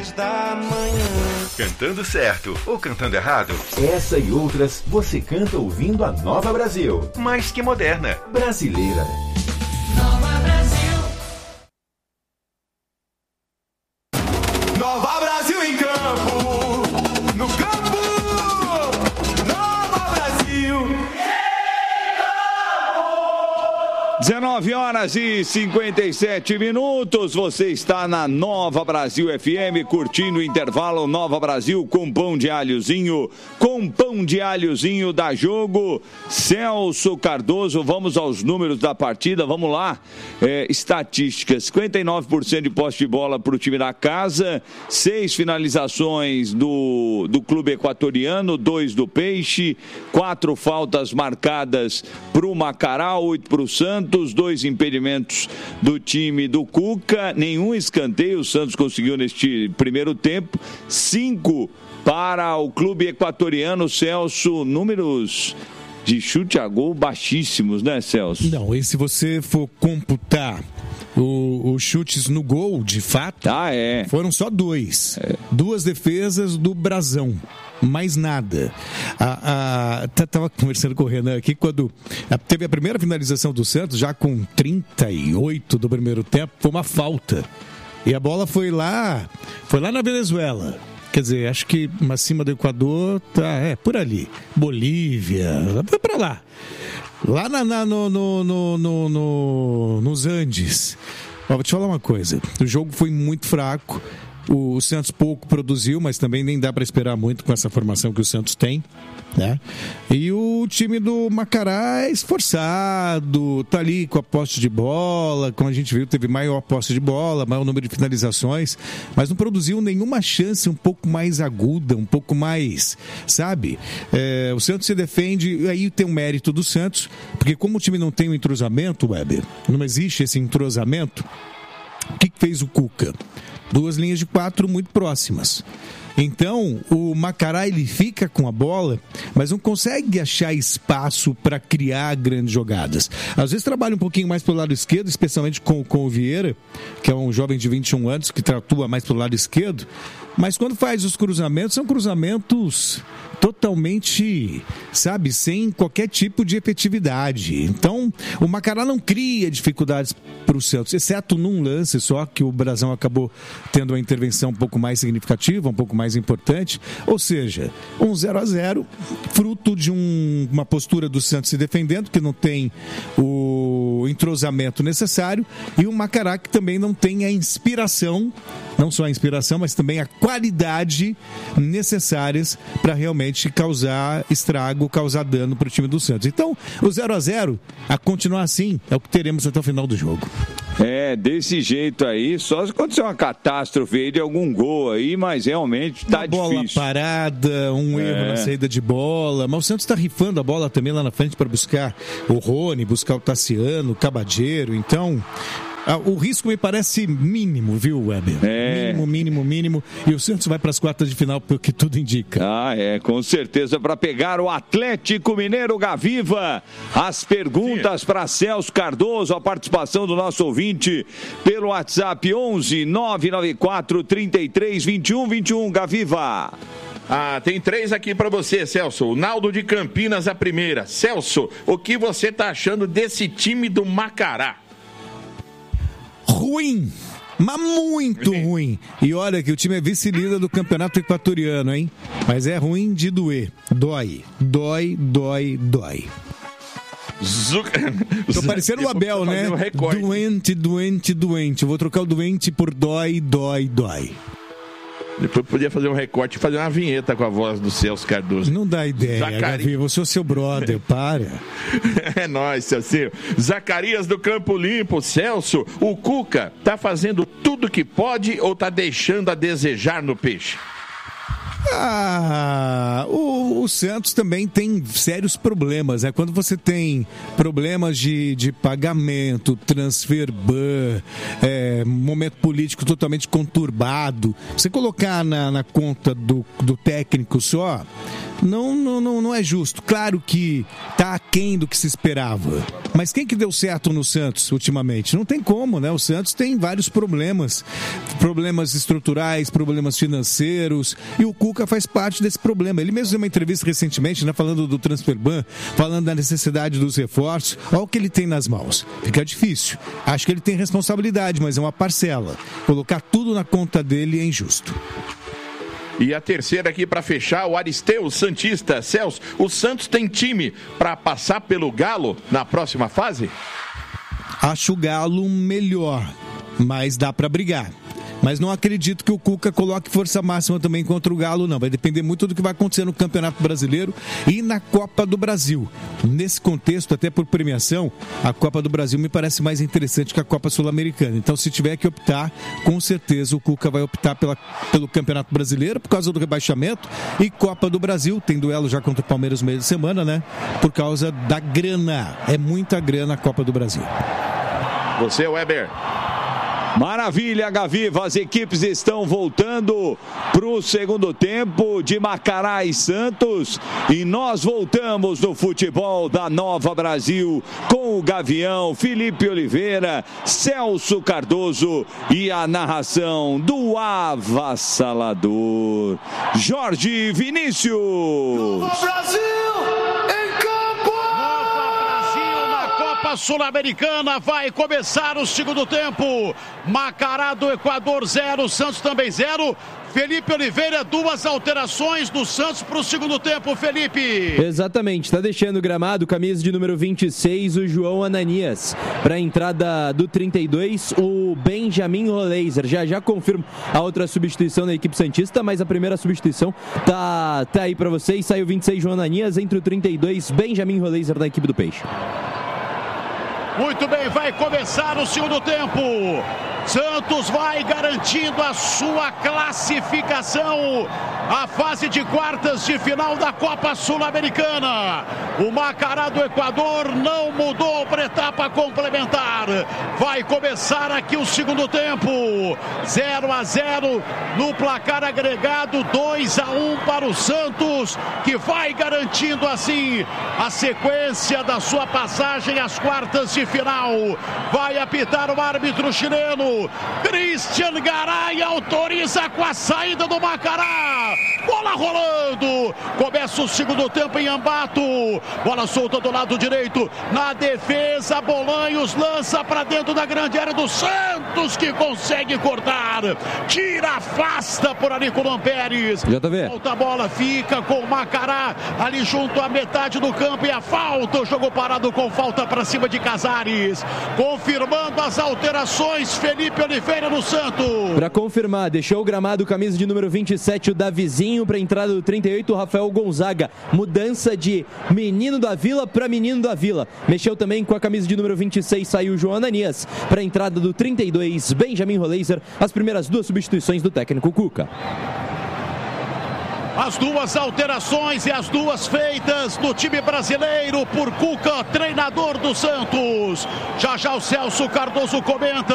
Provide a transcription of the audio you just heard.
Da manhã. Cantando certo ou cantando errado? Essa e outras você canta ouvindo a Nova Brasil. Mais que moderna. Brasileira. Nova Brasil. Nova Brasil em campo. No campo. Nova Brasil. 19h57. Você está na Nova Brasil FM, curtindo o intervalo Nova Brasil com pão de alhozinho. Com pão de alhozinho da Jogo. Celso Cardoso, vamos aos números da partida, vamos lá. Estatísticas: 59% de posse de bola para o time da casa, 6 finalizações do clube equatoriano, 2 do Peixe, 4 faltas marcadas para o Macará, 8 para o Santos, 2 impedimentos do time do Cuca, nenhum escanteio o Santos conseguiu neste primeiro tempo, 5 para o clube equatoriano. Celso, números de chute a gol baixíssimos, né, Celso? Não, e se você for computar os chutes no gol, de fato, foram só 2. 2 defesas do Brasão. Mais nada. Tava conversando com o Renan aqui quando teve a primeira finalização do Santos, já com 38 do primeiro tempo, foi uma falta. E a bola foi lá na Venezuela. Quer dizer, acho que acima do Equador, por ali. Bolívia, foi pra lá. Lá nos Andes. Vou te falar uma coisa, o jogo foi muito fraco. O Santos pouco produziu, mas também nem dá para esperar muito com essa formação que o Santos tem, né? E o time do Macará é esforçado, tá ali com a posse de bola, como a gente viu, teve maior posse de bola, maior número de finalizações, mas não produziu nenhuma chance um pouco mais aguda, um pouco mais, sabe? O Santos se defende, aí tem um mérito do Santos, porque como o time não tem um entrosamento, Weber, não existe esse entrosamento, o que fez o Cuca? 2 linhas de 4 muito próximas. Então, o Macará, ele fica com a bola, mas não consegue achar espaço para criar grandes jogadas. Às vezes trabalha um pouquinho mais pelo lado esquerdo, especialmente com o Vieira, que é um jovem de 21 anos, que atua mais pelo lado esquerdo, mas quando faz os cruzamentos, são cruzamentos totalmente, sabe, sem qualquer tipo de efetividade. Então, o Macará não cria dificuldades para o Santos, exceto num lance só, que o Brasão acabou tendo uma intervenção um pouco mais significativa, um pouco mais importante. Ou seja, 0-0, fruto de uma postura do Santos se defendendo, que não tem o entrosamento necessário, e o Macará que também não tem a inspiração, não só a inspiração, mas também a qualidade necessárias para realmente causar estrago, causar dano para o time do Santos. Então, o 0-0, a continuar assim, é o que teremos até o final do jogo. Desse jeito aí, só se acontecer uma catástrofe aí de algum gol aí, mas realmente tá difícil. Bola parada, erro na saída de bola, mas o Santos tá rifando a bola também lá na frente para buscar o Rony, buscar o Tassiano, o Cabadeiro, então... o risco me parece mínimo, viu, Weber? Mínimo. E o Santos vai para as quartas de final, pelo que tudo indica. Com certeza, para pegar o Atlético Mineiro. Gaviva, as perguntas para Celso Cardoso, a participação do nosso ouvinte pelo WhatsApp 11 994 33 21 21. Gaviva. Tem 3 aqui para você, Celso. O Naldo de Campinas, a primeira. Celso, o que você tá achando desse time do Macará? Ruim, mas muito ruim. E olha que o time é vice-líder do campeonato equatoriano, hein? Mas é ruim de doer. Dói. Tô parecendo o Abel, né? Doente. Eu vou trocar o doente por dói. Depois podia fazer um recorte e fazer uma vinheta com a voz do Celso Cardoso. Não dá ideia, Gavi, você é o seu brother, para. É nóis, Celso. Zacarias do Campo Limpo. Celso, o Cuca tá fazendo tudo que pode ou tá deixando a desejar no Peixe? O Santos também tem sérios problemas, né? Quando você tem problemas de pagamento, transfer ban, momento político totalmente conturbado, você colocar na conta do técnico só, não é justo. Claro que está aquém do que se esperava, mas quem que deu certo no Santos ultimamente? Não tem como, né? O Santos tem vários problemas estruturais, problemas financeiros, e o Cuca faz parte desse problema. Ele mesmo deu uma entrevista recentemente, né, falando do transfer ban, falando da necessidade dos reforços. Olha o que ele tem nas mãos. Fica difícil. Acho que ele tem responsabilidade, mas é uma parcela. Colocar tudo na conta dele é injusto. E a terceira aqui para fechar, o Aristeu Santista. Celso, o Santos tem time para passar pelo Galo na próxima fase? Acho o Galo melhor, mas dá para brigar. Mas não acredito que o Cuca coloque força máxima também contra o Galo, não. Vai depender muito do que vai acontecer no Campeonato Brasileiro e na Copa do Brasil. Nesse contexto, até por premiação, a Copa do Brasil me parece mais interessante que a Copa Sul-Americana. Então, se tiver que optar, com certeza o Cuca vai optar pelo Campeonato Brasileiro por causa do rebaixamento, e Copa do Brasil, tem duelo já contra o Palmeiras no meio de semana, né? Por causa da grana. É muita grana a Copa do Brasil. Você, Weber. Maravilha, Gaviva, as equipes estão voltando para o segundo tempo de Macará e Santos, e nós voltamos no futebol da Nova Brasil com o Gavião, Felipe Oliveira, Celso Cardoso e a narração do avassalador Jorge Vinícius. Nova Brasil! Sul-Americana, vai começar o segundo tempo. Macará do Equador 0, Santos também 0. Felipe Oliveira, 2 alterações do Santos para o segundo tempo, Felipe. Exatamente, está deixando o gramado, camisa de número 26, o João Ananias. Para a entrada do 32, o Benjamin Roleiser. Já confirmo a outra substituição da equipe santista, mas a primeira substituição tá aí para vocês. Saiu 26, João Ananias, entre o 32, Benjamin Roleiser da equipe do Peixe. Muito bem, vai começar o segundo tempo. Santos vai garantindo a sua classificação à fase de quartas de final da Copa Sul-Americana. O Macará do Equador não mudou para a etapa complementar. Vai começar aqui o segundo tempo. 0-0 no placar agregado, 2-1 para o Santos, que vai garantindo assim a sequência da sua passagem às quartas de final. Vai apitar o árbitro chileno. Christian Garay autoriza com a saída do Macará. Bola rolando. Começa o segundo tempo em Ambato. Bola solta do lado direito. Na defesa, Bolanhos lança para dentro da grande área do Santos, que consegue cortar. Tira, afasta por ali com o Pérez. Volta a bola, fica com o Macará ali junto à metade do campo, e a falta. O jogo parado com falta para cima de Casares. Confirmando as alterações, Felipe Oliveira no Santos. Para confirmar, deixou o gramado camisa de número 27, o Davizinho, para a entrada do 38, o Rafael Gonzaga. Mudança de menino da Vila para menino da Vila. Mexeu também com a camisa de número 26, saiu o João Ananias. Para a entrada do 32, Benjamin Roleiser. As primeiras 2 substituições do técnico Cuca. As 2 alterações e as 2 feitas no time brasileiro por Cuca, treinador do Santos. Já o Celso Cardoso comenta.